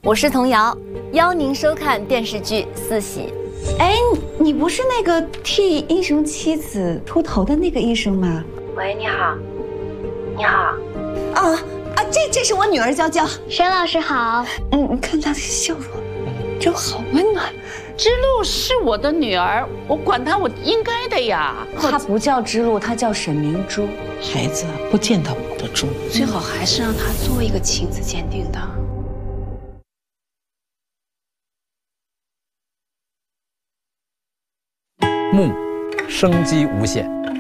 我是童瑶，邀您收看电视剧《四喜》。 哎，你不是那个替英雄妻子秃头的那个医生吗？ 喂，你好，你好。 这是我女儿娇娇。 沈老师好。 你看她的笑容，就好温暖。 之路是我的女儿，我管她，我应该的呀。 她不叫之路，她叫沈明珠。 孩子不见得保得住， 最好还是让她做一个亲子鉴定的。 木，生机无限。